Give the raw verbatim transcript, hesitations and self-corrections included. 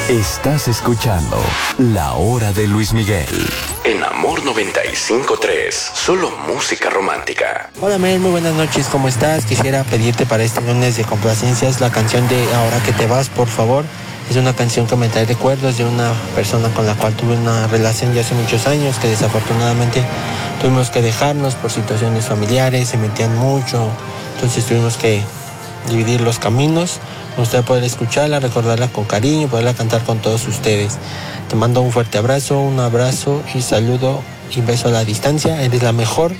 Estás escuchando La Hora de Luis Miguel en Amor noventa y cinco punto tres, solo música romántica. Hola Mel, muy buenas noches, ¿cómo estás? Quisiera pedirte para este lunes de complacencias la canción de Ahora que te vas, por favor. Es una canción que me trae recuerdos de una persona con la cual tuve una relación ya hace muchos años, que desafortunadamente tuvimos que dejarnos por situaciones familiares, se metían mucho, entonces tuvimos que dividir los caminos. Me gustaría poder escucharla, recordarla con cariño, poderla cantar con todos ustedes. Te mando un fuerte abrazo, un abrazo y saludo y beso a la distancia. Eres la mejor.